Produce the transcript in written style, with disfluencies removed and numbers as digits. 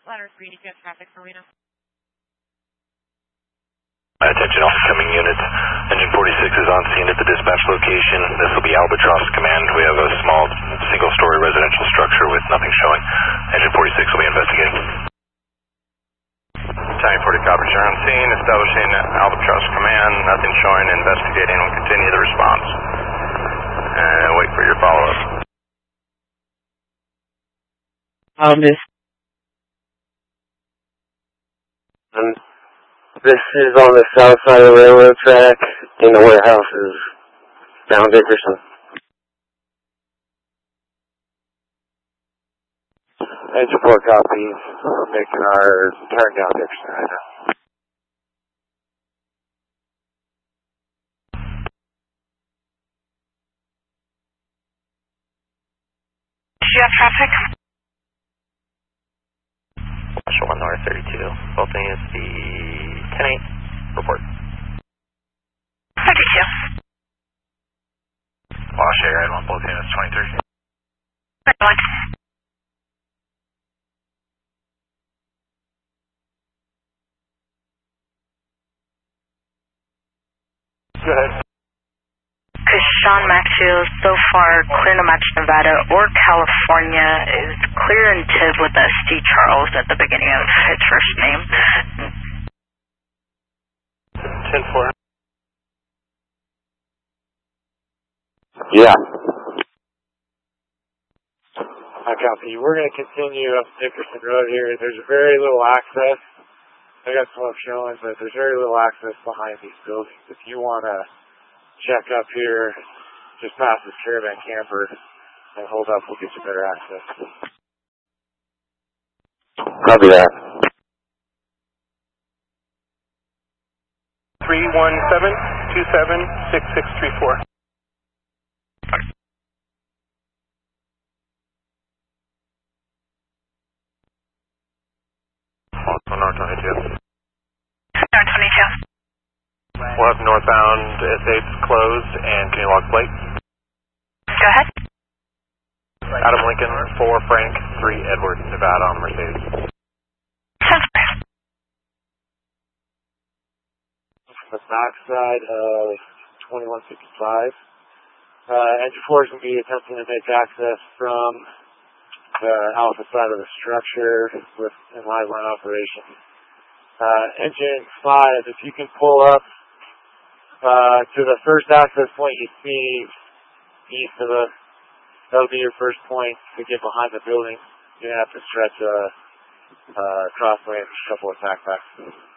Ladder 3, do you have traffic for Reno? Attention all incoming units. Engine 46 is on scene at the dispatch location. This will be Albatross Command. We have a small single-story residential structure with nothing showing. Engine 46 will be investigating. Battalion 40 copies, you're on scene, establishing Albatross Command, nothing showing, investigating, we'll continue the response. And wait for your follow-up. This is on the south side of the railroad track, and the warehouse is down Dickerson. Engine 4 copies, we're making our turn down Dickerson right now. Do you have traffic? Marshall 1 North 32. Both units be 10-8. Report. 32. Wash air, I want both units 23. Right on. Go ahead. Sean Maxfield, so far clear to match Nevada or California, is clear in TIB with SD Charles at the beginning of his first name. 10-4. Yeah. I copy. We're going to continue up Dickerson Road here. There's very little access. I got smoke showing, but there's very little access behind these buildings. If you want to check up here, just past this caravan camper and hold up, we'll get you better access. Copy that. 317-27-6634. North 22. North 22. We'll have northbound S8 closed, and can you log plate? Go ahead. Adam Lincoln, 4 Frank, 3 Edward, Nevada on Mercedes. Sounds good. The backside of 2155. Engine 4 is going to be attempting to make access from the alpha side of the structure with in live run operation. Engine 5, if you can pull up to the first access point you see east of the, that'll be your first point to get behind the building. You're going to have to stretch a crossway and a couple of backpacks.